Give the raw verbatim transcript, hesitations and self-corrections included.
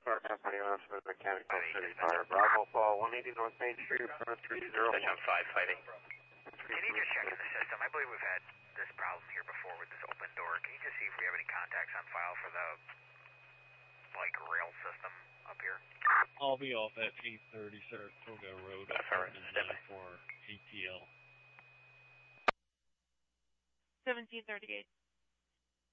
Park Company, Officer of Mechanical City Fire. Bravo Fall, one eighty North Main Street, front three zero one. Touchdown five fighting. Can you just check in the system? I believe we've had this problem here before with this open door. Can you just see if we have any contacts on file for the, like, rail system up here? I'll be off at eight thirty, Saratoga Road, for A T L. seventeen thirty-eight.